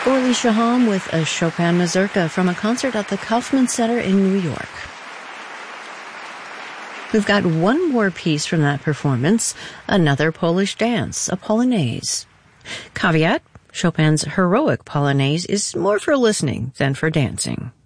Orly Shaham with a Chopin mazurka from a concert at the Kaufman Center in New York. We've got one more piece from that performance, another Polish dance, a polonaise. Caveat, Chopin's heroic polonaise is more for listening than for dancing.